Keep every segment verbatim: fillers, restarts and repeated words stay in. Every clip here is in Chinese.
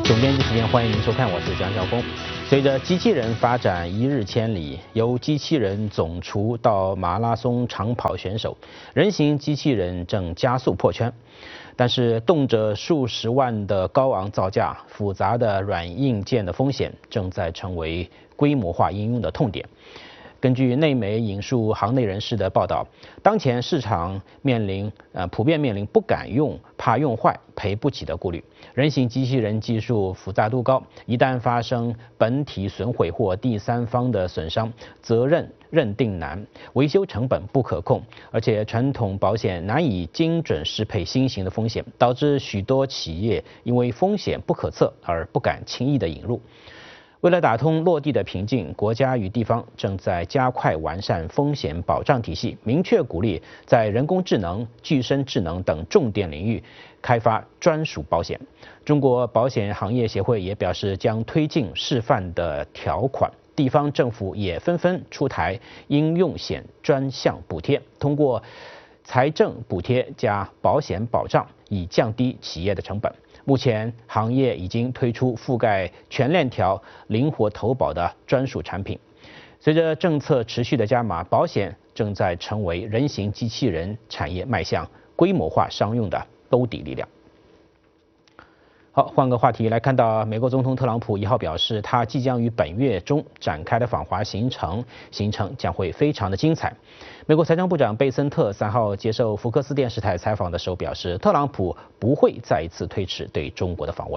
总编辑时间，欢迎您收看，我是江晓峰。随着机器人发展一日千里，由机器人总厨到马拉松长跑选手，人形机器人正加速破圈。但是，动辄数十万的高昂造价、复杂的软硬件的风险，正在成为规模化应用的痛点。根据内媒引述行内人士的报道，当前市场面临呃普遍面临不敢用、怕用坏、赔不起的顾虑。人形机器人技术复杂度高，一旦发生本体损毁或第三方的损伤，责任认定难，维修成本不可控，而且传统保险难以精准适配新型的风险，导致许多企业因为风险不可测而不敢轻易的引入。为了打通落地的瓶颈，国家与地方正在加快完善风险保障体系，明确鼓励在人工智能、具身智能等重点领域开发专属保险。中国保险行业协会也表示将推进示范的条款，地方政府也纷纷出台应用险专项补贴，通过财政补贴加保险保障，以降低企业的成本。目前，行业已经推出覆盖全链条、灵活投保的专属产品。随着政策持续的加码，保险正在成为人形机器人产业迈向规模化商用的兜底力量。好，换个话题来看到，美国总统特朗普一号表示，他即将于本月中展开的访华行程，行程将会非常的精彩。美国财政部长贝森特三号接受福克斯电视台采访的时候表示，特朗普不会再一次推迟对中国的访问。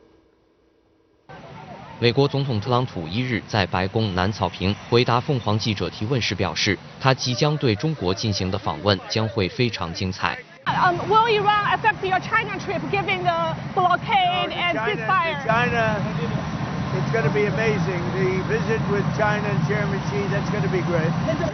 美国总统特朗普一日在白宫南草坪回答凤凰记者提问时表示，他即将对中国进行的访问将会非常精彩。 Um, will Iran affect your China trip, given the blockade and ceasefire? China, it's going to be amazing. The visit with China and Chairman Xi, that's going to be great.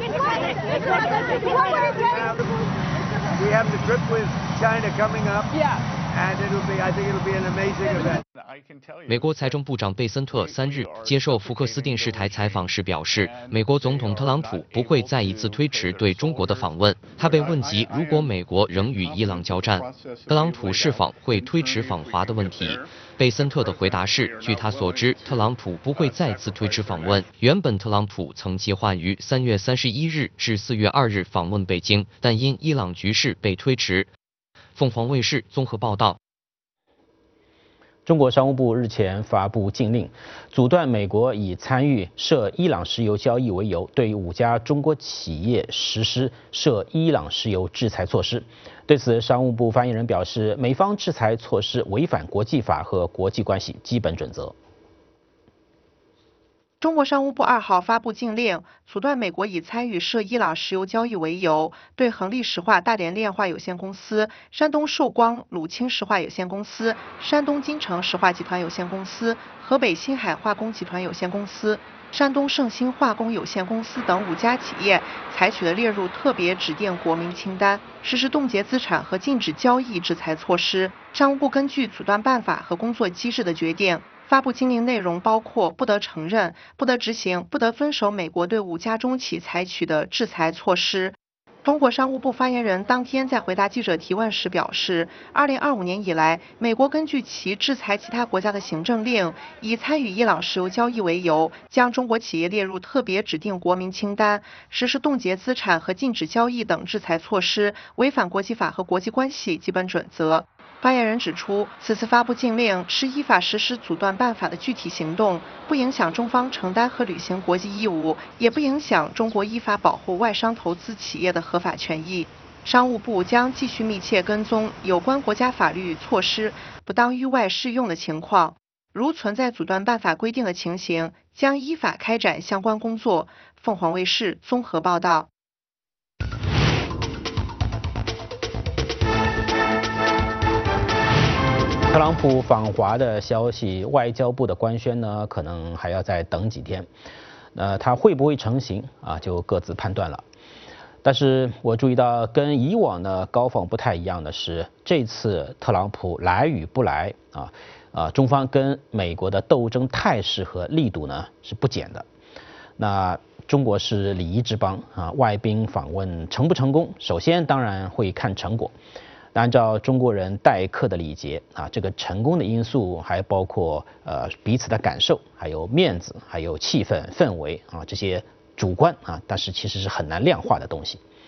We have the trip with China coming up. Yeah. And it'll be, I think it'll be an amazing event. 美国财政部长贝森特三日接受福克斯电视台采访时表示，美国总统特朗普不会再一次推迟对中国的访问。他被问及如果美国仍与伊朗交战，特朗普是否会推迟访华的问题，贝森特的回答是：据他所知，特朗普不会再次推迟访问。原本特朗普曾计划于三月三十一日至四月二日访问北京，但因伊朗局势被推迟。凤凰卫视综合报道。 中国商务部日前发布禁令，阻断美国以参与涉伊朗石油交易为由，对五家中国企业实施涉伊朗石油制裁措施。对此，商务部发言人表示，美方制裁措施违反国际法和国际关系基本准则。 中国商务部二号发布禁令，阻断美国以参与涉伊朗石油交易为由，对恒力石化大连炼化有限公司、山东寿光鲁清石化有限公司、山东金城石化集团有限公司、河北新海化工集团有限公司、山东盛兴化工有限公司等五家企业采取了列入特别指定国民清单，实施冻结资产和禁止交易制裁措施。商务部根据阻断办法和工作机制的决定，发布禁令内容包括不得承认、不得执行、不得遵守美国对五家中企采取的制裁措施。中国商务部发言人当天在回答记者提问时表示，二零二五年以来，美国根据其制裁其他国家的行政令，以参与伊朗石油交易为由，将中国企业列入特别指定国民清单，实施冻结资产和禁止交易等制裁措施，违反国际法和国际关系基本准则。发言人指出，此次发布禁令是依法实施阻断办法的具体行动，不影响中方承担和履行国际义务，也不影响中国依法保护外商投资企业的合法权益。商务部将继续密切跟踪有关国家法律措施不当域外适用的情况，如存在阻断办法规定的情形，将依法开展相关工作。凤凰卫视综合报道。 特朗普访华的消息，外交部的官宣呢，可能还要再等几天。呃，他会不会成行啊，就各自判断了。但是我注意到，跟以往的高访不太一样的是，这次特朗普来与不来啊，啊，中方跟美国的斗争态势和力度呢是不减的。那中国是礼仪之邦啊，外宾访问成不成功，首先当然会看成果。 按照中国人待客的礼节啊，这个成功的因素还包括呃彼此的感受，还有面子，还有气氛氛围啊这些主观啊，但是其实是很难量化的东西。